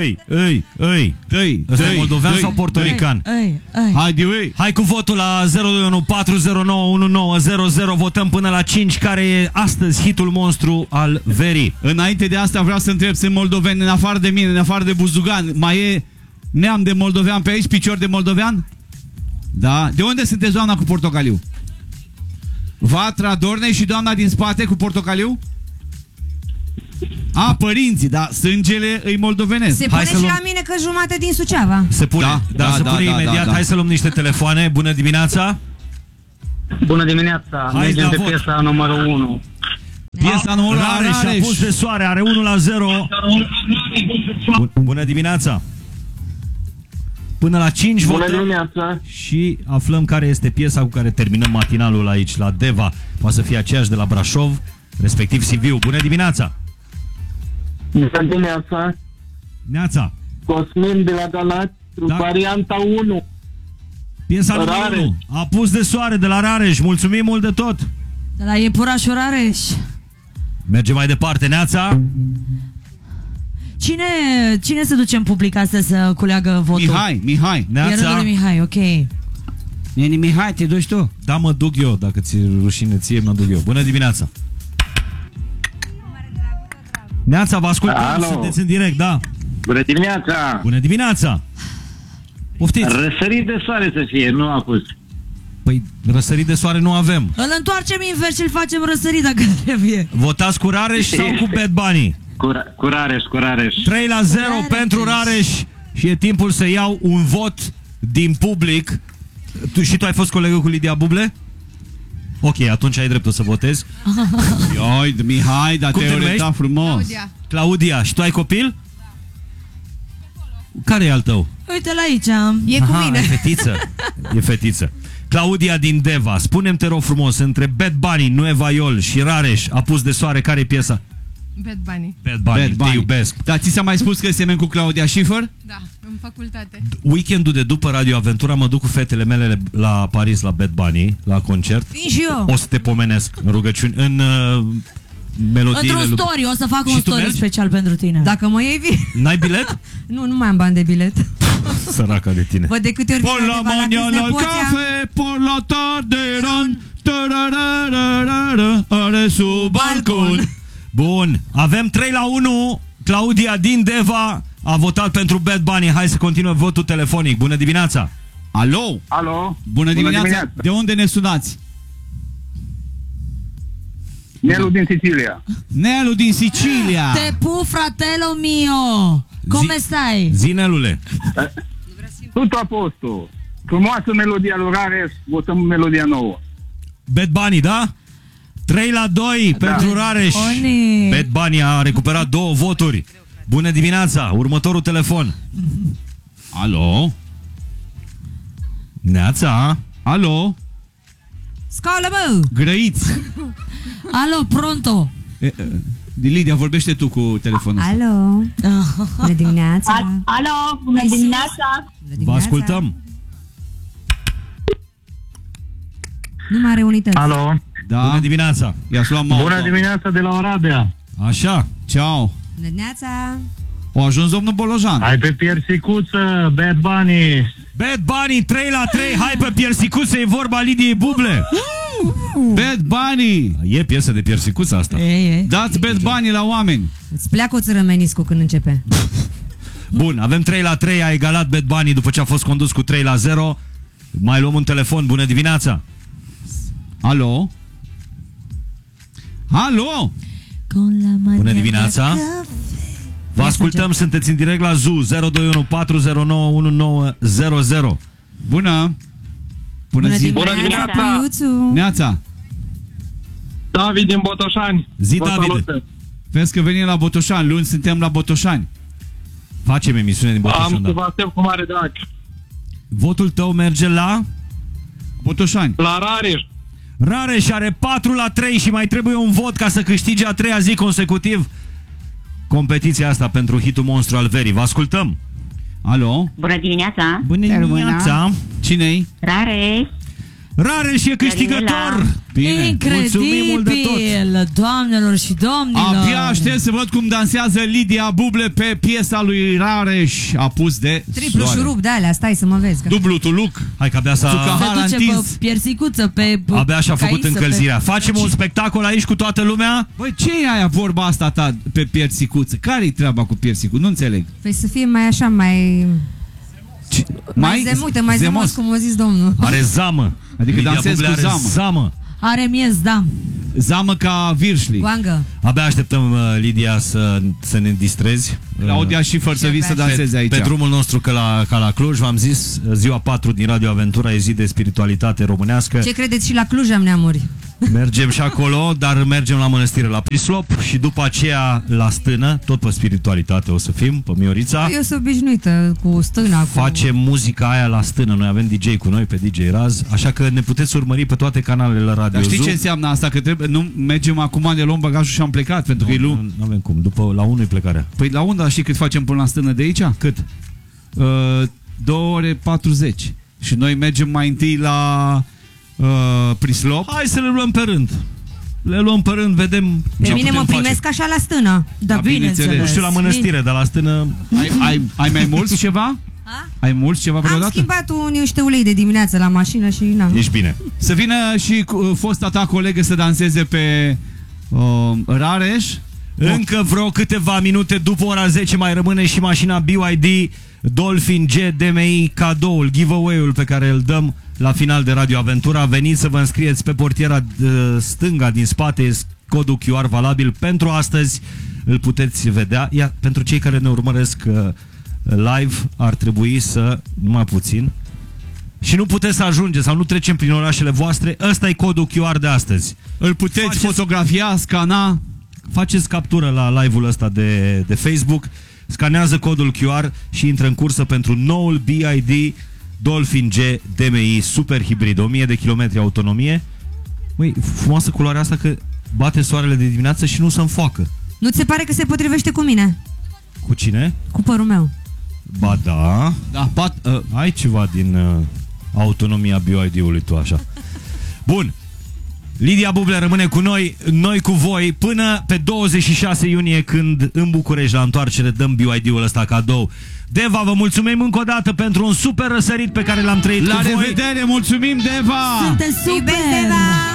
Ăsta e moldovean sau portorican? Hai cu votul la 021409190. Votăm până la 5. Care e astăzi hitul monstru al verii? Înainte de asta vreau să întreb, sunt moldoveni în afară de mine, în afară de Buzdugan, mai e neam de moldovean pe aici, picior de moldovean? Da. De unde sunteți, doamna cu portocaliu? Vatra Dornei și doamna din spate cu portocaliu? A, părinții, da, sângele îi moldovenesc. Se pune și la mine că jumate din Suceava. Se pune, se pune imediat. Hai să luăm niște telefoane. Bună dimineața. Bună dimineața. Mergem pe piesa numărul 1. Piesa numărul 1. Rareș a pus de soare, are 1-0. Bună dimineața. Până la 5 votăm și aflăm care este piesa cu care terminăm matinalul aici la Deva. Poate să fie aceeași de la Brașov, respectiv Sibiu. Bună dimineața. Bună dimineața. Neața. Cosmin de la Galați, varianta 1. Piesa numărul 1. A pus de soare de la Rareș. Mulțumim mult de tot. De la Iepurașul Rareș. Mergem mai departe. Neața. Cine se duce în public astăzi să culeagă votul? Mihai. Neața. Mihai, ok. Neni Mihai, te duci tu? Da, mă duc eu. Dacă ți-e rușine ție, mă duc eu. Bună dimineața. Neața, vă ascultăm, sunteți în direct, da. Bună dimineața. Bună dimineața. Poftiți. Răsărit de soare să fie, nu a pus. Păi, răsărit de soare nu avem. Îl întoarcem invers și îl facem răsărit dacă trebuie. Votați cu Rareș sau cu Bad Bunny? Cu Rareș. 3-0 pentru Rareș. Și e timpul să iau un vot din public. Tu ai fost colegă cu Lidia Buble? Ok, atunci ai dreptul să votezi. Ioi, Mihai, dar te-ai orientat frumos. Claudia. Și tu ai copil? Care e al tău? Uite la aici, e cu mine. E fetiță. E fetiță. Claudia din Deva, spune-mi, te rog frumos, între Bad Bunny, Nueva Iol și Rareș, a pus de soare, care e piesa? Bad Bunny. Bad Bunny, te iubesc. Dar ți s-a mai spus că semeni cu Claudia Schiffer? Da, în facultate. Weekendul de după Radio Aventura mă duc cu fetele mele la Paris, la Bad Bunny, la concert. Vin și eu. O să te pomenesc în rugăciuni, în melodiile. Într-un story, o să fac un story mergi? special pentru tine. Dacă mă iei, vii. N-ai bilet? Nu mai am bani de bilet. Săraca de tine. Văd de câte ori por la mañana al café, por la tarde ron, are sub balcon. Bun, avem 3-1. Claudia din Deva a votat pentru Bad Bunny. Hai să continuăm votul telefonic. Bună dimineața. Alo. Bună dimineața. De unde ne sunați? Nelu din Sicilia. Nelu din Sicilia. Te pup, fratello mio. Come stai? Zinelule. Tot a postul. Frumoasă melodia lui Rareș, votăm melodia nouă. Bad Bunny, da? 3-2 pentru Rareș. Bad Bunny a recuperat 2 voturi. Bună dimineața. Următorul telefon. Alo. Neața. Alo. Scoală, bă. Grăiți. Alo, pronto. Lidia, vorbește tu cu telefonul. Alo. Bună dimineața. Alo, bună dimineața. Vă ascultăm. Numai reunități. Alo. Da. Bună dimineața. Bună dimineața de la Oradea. Așa. Ciao. Bună dimineața. O ajuns domnul Bolojan. Hai pe piersicuță, Bad Bunny. Bad Bunny 3-3. Hai pe piersicuță, e vorba Lidiei Buble. Bad Bunny. E piesă de piersicuță asta. Dați Bad Bunny la oameni. Îți pleacă o țără meniscul când începe. Bun, avem 3-3. A egalat Bad Bunny după ce a fost condus cu 3-0. Mai luăm un telefon. Bună dimineața. Alo. Alo. Bună dimineața. Vă ascultăm, sunteți în direct la ZU 021 409 1900. Bună. Bună dimineața. Neața. David din Botoșani. Zi, David. Vezi că venim la Botoșani, luni suntem la Botoșani. Facem emisiune din Botoșani. Am să vă aștept cu mare drag. Votul tău merge la Botoșani. La Rareș. Rareș are 4-3 și mai trebuie un vot ca să câștige a 3-a zi consecutiv competiția asta pentru hitul monstru al verii. Vă ascultăm. Alo. Bună dimineața. Bună dimineața. Cine-i? Rareș. Rareș e câștigător! Bine. Mulțumim mult de tot! Incredibil, doamnelor și domnilor. Abia aștept să văd cum dansează Lidia Buble pe piesa lui Rareș. A pus de Triplu soare. șurub de alea, stai să mă vezi. Că Dublu tuluc. Hai că abia se Țucahara duce pe întins. piersicuță, pe Abia și-a făcut caisă, încălzirea. Facem un spectacol aici cu toată lumea? Băi, ce e aia vorba asta ta pe piersicuță? Care-i treaba cu piersicuță? Nu înțeleg. Păi să fie mai așa, mai zemută, mai zemos, cum a zis domnul. Are zamă. Adică Lidia dansezi Buble cu are zamă. Are miez, da. Zamă ca virșli. Guangă. Abia așteptăm, Lidia, să ne distrezi. Claudia Schiffer să vii să dansezi aici. Pe drumul nostru ca la Cluj, v-am zis, ziua 4 din Radio Aventura e zi de spiritualitate românească. Ce credeți, și la Cluj am neamuri? Mergem și acolo, dar mergem la mănăstire la Prislop și după aceea la Stână, tot pe spiritualitate o să fim, pe Miorița. Eu sunt obișnuită cu stâna. Facem muzica aia la Stână, noi avem DJ cu noi pe DJ Raz, așa că ne puteți urmări pe toate canalele la Radio Dar știi Zoo. ce înseamnă asta? Că trebuie, nu mergem acum, ne luăm bagajul și am plecat, pentru că e lung. Nu avem cum, la 1 e plecarea. Păi la unde știi cât facem până la Stână de aici? Cât? 2 ore 40. Și noi mergem mai întâi la Prislop. Hai să le luăm pe rând. Le luăm pe rând, vedem Pe ce mine putem mă primesc face. așa la stână. Da, bineînțeles. Nu știu la mănăstire, dar la Stână... Ai mai mulți ceva? A? Ai mulți ceva Am vreodată? schimbat niște ulei de dimineață la mașină și na. Ești bine. Să vină și fosta ta colegă să danseze pe Rareș. Încă vreo câteva minute după ora 10 mai rămâne și mașina BYD Dolphin G DMI, cadoul, giveaway-ul pe care îl dăm la final de Radio Aventura. Veniți să vă înscrieți pe portiera stânga din spate, codul QR valabil pentru astăzi, îl puteți vedea. Iar pentru cei care ne urmăresc live ar trebui să, numai puțin, și nu puteți să ajungeți sau nu trecem prin orașele voastre, ăsta e codul QR de astăzi. Îl puteți fotografia, scana. Faceți captură la live-ul ăsta de Facebook, scanează codul QR și intră în cursă pentru noul BYD Dolphin G DMI Super Hibrid, 1000 de kilometri autonomie. Măi, frumoasă culoarea asta, că bate soarele de dimineață și nu se înfoacă. Nu ți se pare că se potrivește cu mine? Cu cine? Cu părul meu. Ba da. Ai ceva din autonomia BYD-ului tu așa. Bun. Lidia Buble rămâne cu noi, noi cu voi, până pe 26 iunie, când în București la întoarcere dăm BYD-ul ăsta cadou. Deva, vă mulțumim încă o dată pentru un super răsărit pe care l-am trăit cu voi. La revedere, mulțumim, Deva! Sunteți super! Deva!